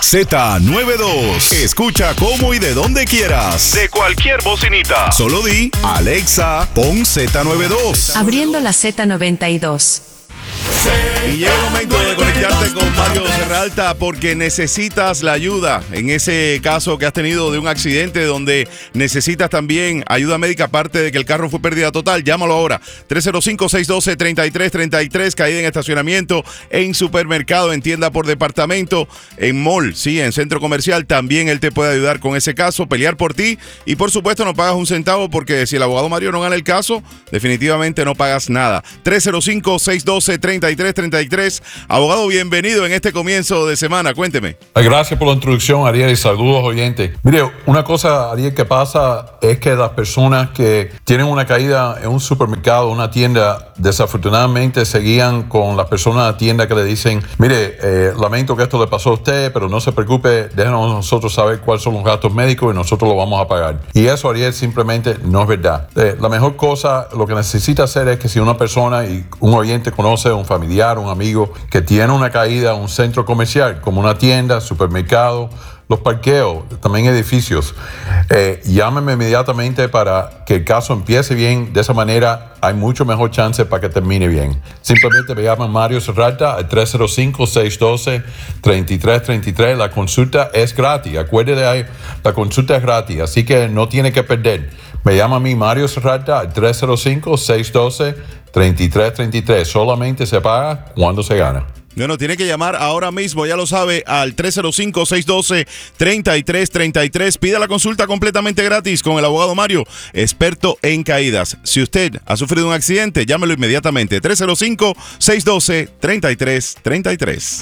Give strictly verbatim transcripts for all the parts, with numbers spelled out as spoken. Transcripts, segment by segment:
Z noventa y dos. Escucha cómo y de donde quieras. De cualquier bocinita. Solo di, Alexa, pon Z noventa y dos. Abriendo la Z noventa y dos. Y llega el momento de conectarte con Mario Serralta porque necesitas la ayuda. En ese caso que has tenido de un accidente donde necesitas también ayuda médica, aparte de que el carro fue pérdida total, llámalo ahora. tres cero cinco, seis uno dos, tres tres tres tres, caída en estacionamiento, en supermercado, en tienda por departamento, en mall, sí, en centro comercial. También él te puede ayudar con ese caso, pelear por ti. Y por supuesto no pagas un centavo porque si el abogado Mario no gana el caso, definitivamente no pagas nada. tres cero cinco, seis uno dos, tres tres tres tres. Abogado, bienvenido en este comienzo de semana. Cuénteme. Gracias por la introducción, Ariel, y saludos, oyentes. Mire, una cosa, Ariel, que pasa es que las personas que tienen una caída en un supermercado, una tienda, desafortunadamente se guían con las personas de la tienda que le dicen, mire, eh, lamento que esto le pasó a usted, pero no se preocupe, déjenos nosotros saber cuáles son los gastos médicos y nosotros lo vamos a pagar. Y eso, Ariel, simplemente no es verdad. Eh, la mejor cosa, lo que necesita hacer es que si una persona y un oyente conoce a un familiar, un amigo que tiene una caída en un centro comercial, como una tienda, supermercado, los parqueos, también edificios, eh, llámeme inmediatamente para que el caso empiece bien. De esa manera hay mucho mejor chance para que termine bien. Simplemente me llaman Mario Serralta al tres cero cinco, seis uno dos, tres tres tres tres. La consulta es gratis. Acuérdate ahí, la consulta es gratis, así que no tiene que perder. Me llama a mí Mario Serralta al tres cero cinco, seis uno dos, tres tres tres tres. Solamente se paga cuando se gana. Bueno, tiene que llamar ahora mismo, ya lo sabe, al tres cero cinco, seis uno dos, tres tres tres tres. Pida la consulta completamente gratis con el abogado Mario, experto en caídas. Si usted ha sufrido un accidente, llámelo inmediatamente. tres cero cinco, seis uno dos, tres tres tres tres.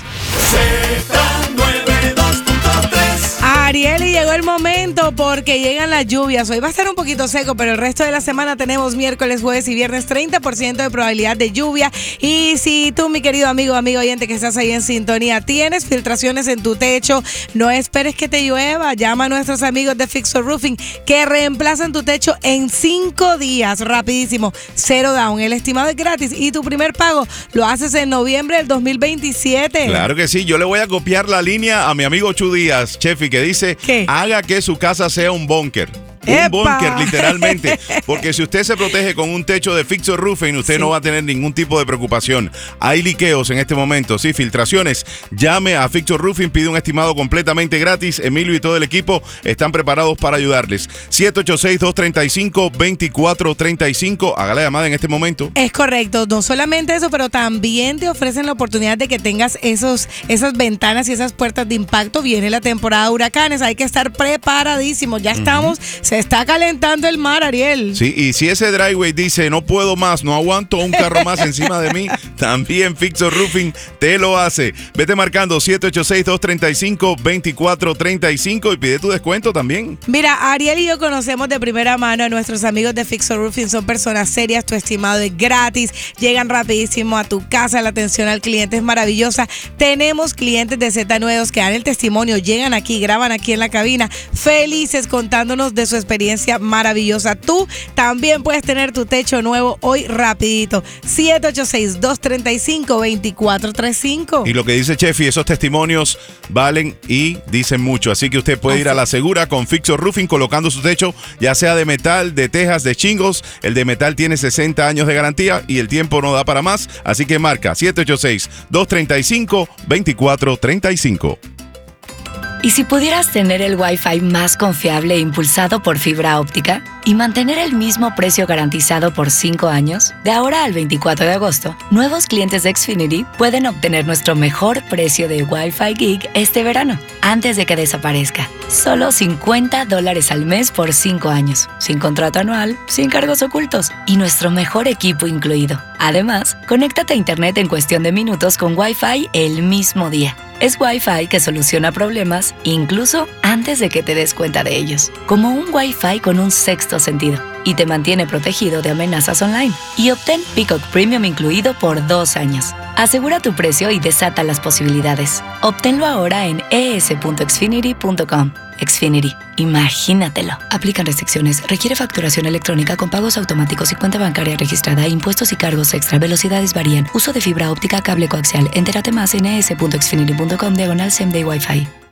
Ariel, y llegó el momento porque llegan las lluvias. Hoy va a estar un poquito seco, pero el resto de la semana tenemos miércoles, jueves y viernes treinta por ciento de probabilidad de lluvia. Y si tú, mi querido amigo, amigo oyente que estás ahí en sintonía, tienes filtraciones en tu techo, no esperes que te llueva. Llama a nuestros amigos de Fixer Roofing que reemplazan tu techo en cinco días, rapidísimo. Cero down, el estimado es gratis y tu primer pago lo haces en noviembre del dos mil veintisiete. Claro que sí, yo le voy a copiar la línea a mi amigo Chu Díaz, Chefi, que dice, ¿qué? Haga que su casa sea un búnker. Un búnker, literalmente. Porque si usted se protege con un techo de Fixer Roofing, usted sí. no va a tener ningún tipo de preocupación. Hay liqueos en este momento, sí, filtraciones. Llame a Fixer Roofing, pide un estimado completamente gratis. Emilio y todo el equipo están preparados para ayudarles. siete ocho seis, dos tres cinco, dos cuatro tres cinco. Haga la llamada en este momento. Es correcto. No solamente eso, pero también te ofrecen la oportunidad de que tengas esos, esas ventanas y esas puertas de impacto. Viene la temporada de huracanes. Hay que estar preparadísimos. Ya estamos... Uh-huh. Se está calentando el mar, Ariel. Sí, y si ese driveway dice no puedo más, no aguanto un carro más encima de mí, también Fixer Roofing te lo hace. Vete marcando siete ocho seis, dos tres cinco, dos cuatro tres cinco y pide tu descuento también. Mira, Ariel y yo conocemos de primera mano a nuestros amigos de Fixer Roofing. Son personas serias, tu estimado es gratis, llegan rapidísimo a tu casa, la atención al cliente es maravillosa. Tenemos clientes de Z noventa y dos que dan el testimonio, llegan aquí, graban aquí en la cabina, felices contándonos de su experiencia maravillosa. Tú también puedes tener tu techo nuevo hoy rapidito. siete ocho seis, dos tres cinco, dos cuatro tres cinco. Y lo que dice Chefi, esos testimonios valen y dicen mucho. Así que usted puede Así. ir a la segura con Fixer Roofing colocando su techo, ya sea de metal, de tejas, de chingos. El de metal tiene sesenta años de garantía y el tiempo no da para más. Así que marca siete ocho seis, dos tres cinco, dos cuatro tres cinco. ¿Y si pudieras tener el Wi-Fi más confiable e impulsado por fibra óptica y mantener el mismo precio garantizado por cinco años? De ahora al veinticuatro de agosto, nuevos clientes de Xfinity pueden obtener nuestro mejor precio de Wi-Fi Gig este verano, antes de que desaparezca. Solo cincuenta dólares al mes por cinco años, sin contrato anual, sin cargos ocultos y nuestro mejor equipo incluido. Además, conéctate a Internet en cuestión de minutos con Wi-Fi el mismo día. Es Wi-Fi que soluciona problemas incluso antes de que te des cuenta de ellos. Como un Wi-Fi con un sexto sentido y te mantiene protegido de amenazas online. Y obtén Peacock Premium incluido por dos años. Asegura tu precio y desata las posibilidades. Obténlo ahora en e s punto xfinity punto com. Xfinity, imagínatelo. Aplican restricciones. Requiere facturación electrónica con pagos automáticos y cuenta bancaria registrada. Impuestos y cargos extra. Velocidades varían. Uso de fibra óptica, cable coaxial. Entérate más en e s punto xfinity punto com diagonal same day Wi-Fi.